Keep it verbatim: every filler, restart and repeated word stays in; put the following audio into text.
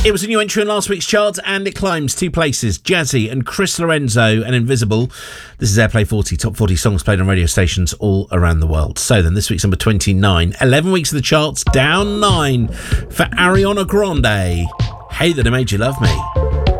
It was a new entry in last week's charts, and it climbs two places. Jazzy and Chris Lorenzo and Invisible. This is Airplay forty, top forty songs played on radio stations all around the world. So then, this week's number twenty-nine. eleven weeks of the charts, down nine for Ariana Grande. Hey, that I made you love me.